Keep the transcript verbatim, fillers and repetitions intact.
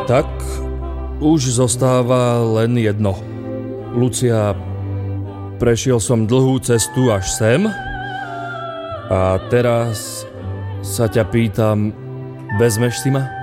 Tak už zostáva len jedno. Lucia, prešiel som dlhú cestu až sem a teraz sa ťa pýtam, vezmeš si ma?